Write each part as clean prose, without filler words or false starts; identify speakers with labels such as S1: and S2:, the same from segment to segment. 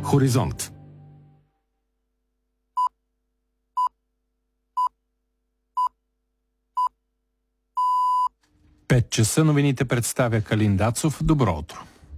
S1: Хоризонт. 5 часа новините представя Калин Дацов. Добро утро.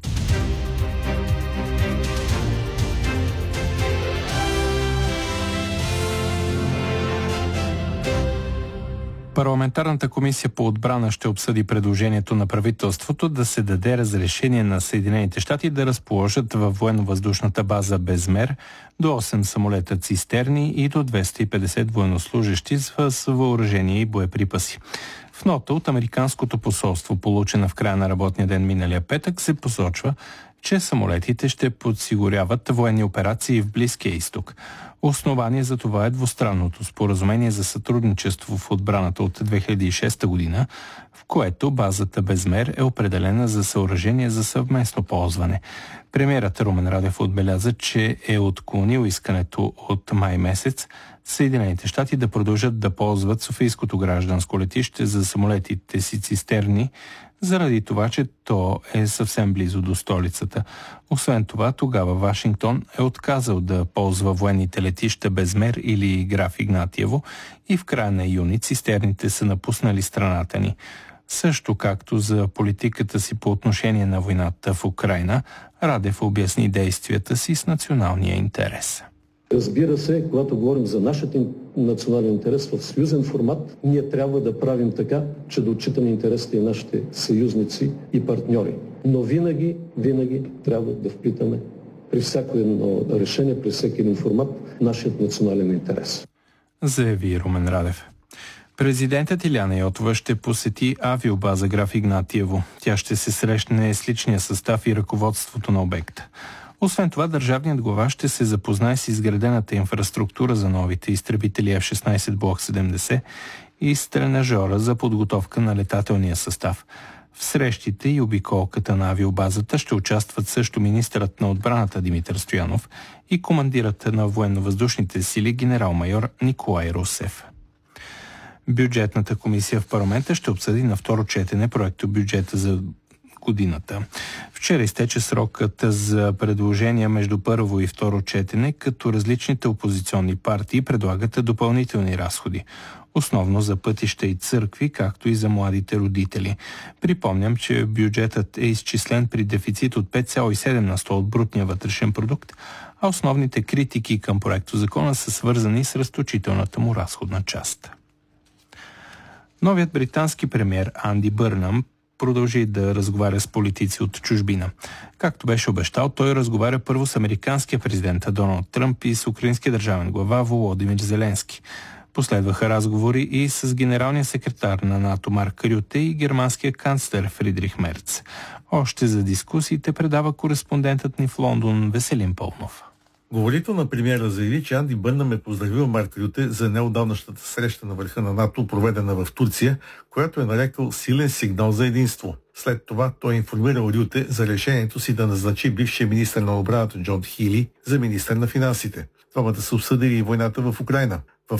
S1: Парламентарната комисия по отбрана ще обсъди предложението на правителството да се даде разрешение на Съединените щати да разположат във военно-въздушната база Безмер до 8 самолета цистерни и до 250 военнослужещи с въоръжение и боеприпаси. В нота от Американското посолство, получена в края на работния ден миналия петък, се посочва, че самолетите ще подсигуряват военни операции в Близкия изток. Основание за това е двустранното споразумение за сътрудничество в отбраната от 2006 година, в което базата Безмер е определена за съоръжение за съвместно ползване. Премиерът Румен Радев отбеляза, че е отклонил искането от май месец Съединените щати да продължат да ползват Софийското гражданско летище за самолетите си цистерни, заради това, че то е съвсем близо до столицата. Освен това, тогава Вашингтон е отказал да ползва военните летища Безмер или Граф Игнатиево и в края на юни цистерните са напуснали страната ни. Също както за политиката си по отношение на войната в Украйна, Радев обясни действията си с националния интерес.
S2: Разбира се, когато говорим за нашия национален интерес в съюзен формат, ние трябва да правим така, че да отчитаме интересите на нашите съюзници и партньори. Но винаги трябва да впитаме при всяко едно решение, при всеки един формат, нашият национален интерес.
S1: Заяви Румен Радев. Президентът Илияна Йотова ще посети авиобаза Граф Игнатиево. Тя ще се срещне с личния състав и ръководството на обекта. Освен това, държавният глава ще се запознае с изградената инфраструктура за новите изтребители F-16 Block 70 и с тренажора за подготовка на летателния състав. В срещите и обиколката на авиобазата ще участват също министърът на отбраната Димитър Стоянов и командирът на военно-въздушните сили генерал-майор Николай Русев. Бюджетната комисия в парламента ще обсъди на второ четене проектобюджета за годината. Вчера изтече срокът за предложения между първо и второ четене, като различните опозиционни партии предлагат допълнителни разходи, основно за пътища и църкви, както и за младите родители. Припомням, че бюджетът е изчислен при дефицит от 5,7% от брутния вътрешен продукт, а основните критики към проектозакона са свързани с разточителната му разходна част. Новият британски премиер Анди Бърнъм продължи да разговаря с политици от чужбина. Както беше обещал, той разговаря първо с американския президент Доналд Тръмп и с украинския държавен глава Володимир Зеленски. Последваха разговори и с генералния секретар на НАТО Марк Рюте и германския канцлер Фридрих Мерц. Още за дискусиите предава кореспондентът ни в Лондон Веселин Пълнов.
S3: Говорител на премиера заяви, че Анди Бърнъм е поздравил Марк Рюте за неотдавнащата среща на върха на НАТО, проведена в Турция, която е нарекал силен сигнал за единство. След това той информирал Рюте за решението си да назначи бившия министър на отбраната Джон Хили за министър на финансите. Двамата са обсъдили и войната в Украйна.